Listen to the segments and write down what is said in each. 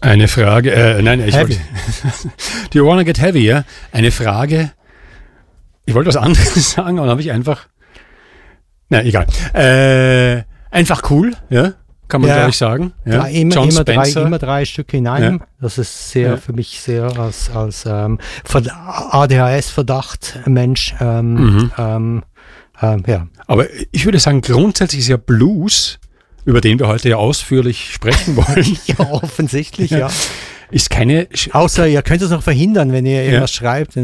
Eine Frage, ich wollte, do you wanna get heavy, ja? Eine Frage, ich wollte was anderes sagen, aber dann habe ich einfach, egal. Einfach cool, ja? Kann man glaube ich sagen. Ja? Immer drei Stücke in einem. Ja. Das ist sehr für mich sehr als ADHS-Verdacht-Mensch. Aber ich würde sagen, grundsätzlich ist ja Blues, über den wir heute ja ausführlich sprechen wollen. Ja, offensichtlich, ja. Ist keine... Außer ihr könnt es noch verhindern, wenn ihr irgendwas schreibt.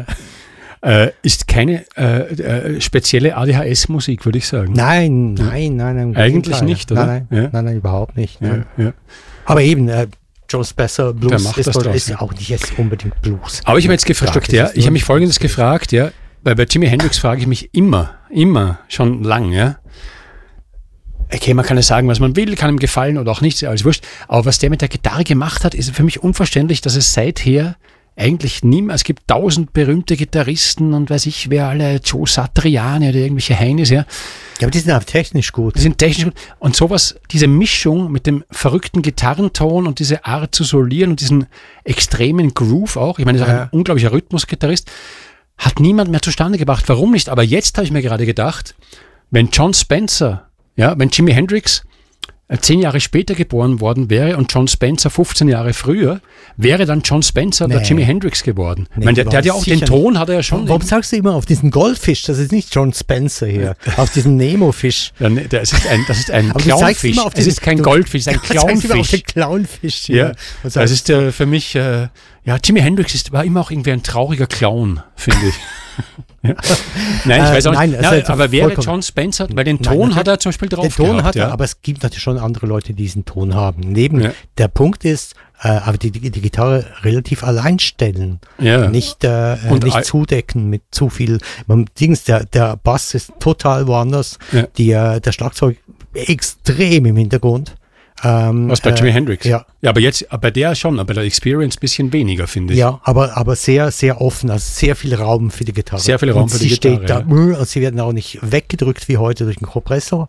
Ist keine spezielle ADHS-Musik, würde ich sagen. Nein. Eigentlich nicht, oder? Nein, überhaupt nicht. Ja. Aber eben, Joe Spencer Blues ist auch nicht jetzt unbedingt Blues. Aber ich habe jetzt gefragt, ich habe mich Folgendes gefragt, weil bei Jimi Hendrix frage ich mich immer, schon lang, Okay, man kann ja sagen, was man will, kann ihm gefallen oder auch nicht, alles wurscht. Aber was der mit der Gitarre gemacht hat, ist für mich unverständlich, dass es seither eigentlich niemand, es gibt 1000 berühmte Gitarristen und weiß ich wer alle, Joe Satriani oder irgendwelche Heinis, Ja, aber die sind auch technisch gut. Die sind technisch gut. Und sowas, diese Mischung mit dem verrückten Gitarrenton und diese Art zu solieren und diesen extremen Groove auch, ich meine, er ist auch ein unglaublicher Rhythmusgitarrist, hat niemand mehr zustande gebracht. Warum nicht? Aber jetzt habe ich mir gerade gedacht, wenn John Spencer, wenn Jimi Hendrix 10 Jahre später geboren worden wäre und John Spencer 15 Jahre früher, wäre dann John Spencer der Jimi Hendrix geworden. Ich meine, der hat ja auch den Ton, hat er ja schon. Warum sagst du immer auf diesen Goldfisch? Das ist nicht John Spencer hier. Auf diesen Nemo-Fisch. Das ist ein Clownfisch. Es ist kein Goldfisch, es ist ein Clownfisch. Auf den Clownfisch hier. Ja, das ist für mich, Jimi Hendrix war immer auch irgendwie ein trauriger Clown, finde ich. Nein, ich weiß auch nicht. Aber wäre John Spencer, weil den Ton hat er zum Beispiel drauf gehabt. Den Ton hat er, aber es gibt natürlich schon andere Leute, die diesen Ton haben. Der Punkt ist, aber die Gitarre relativ allein stellen. Nicht zudecken mit zu viel. Der Bass ist total woanders. Der Schlagzeug extrem im Hintergrund. Was bei Jimi Hendrix? Ja, aber jetzt, bei der schon, aber bei der Experience ein bisschen weniger, finde ich. Ja, aber sehr, sehr offen, also sehr viel Raum für die Gitarre. Sehr viel Raum für die Gitarre. Steht da, und sie werden auch nicht weggedrückt wie heute durch den Kompressor.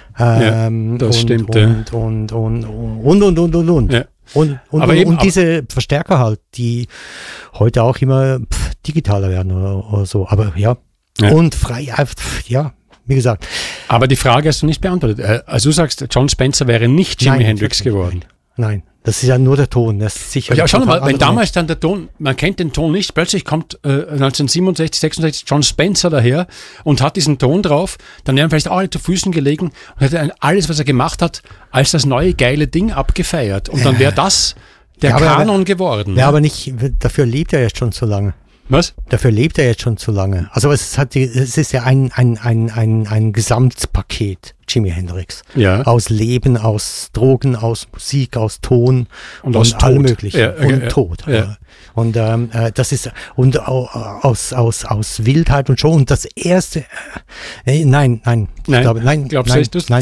Das stimmt. Und. Ja. Und diese Verstärker halt, die heute auch immer digitaler werden oder so. Aber und frei, wie gesagt. Aber die Frage hast du nicht beantwortet. Also du sagst, John Spencer wäre nicht Jimi Hendrix geworden. Nein, das ist ja nur der Ton. Das ist sicher. Ja, schau mal, wenn damals dann der Ton, man kennt den Ton nicht, plötzlich kommt 1967, 66 John Spencer daher und hat diesen Ton drauf, dann wären vielleicht alle zu Füßen gelegen und hätte alles, was er gemacht hat, als das neue geile Ding abgefeiert. Und dann wäre das der Kanon geworden. Ja, aber nicht, dafür lebt er jetzt schon so lange. Was? Dafür lebt er jetzt schon zu lange. Also es ist ja ein Gesamtpaket, Jimi Hendrix. Ja. Aus Leben, aus Drogen, aus Musik, aus Ton und aus allem möglichen. Und Tod. Ja. Und das ist aus Wildheit und Show. Und das erste, nein. Glaubst du,